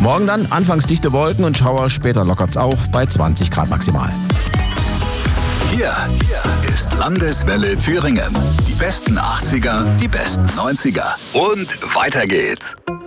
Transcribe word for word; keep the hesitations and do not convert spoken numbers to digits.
Morgen dann anfangs dichte Wolken und Schauer, später lockert's auf bei zwanzig Grad maximal. Hier ist Landeswelle Thüringen. Die besten achtziger, die besten neunziger. Und weiter geht's.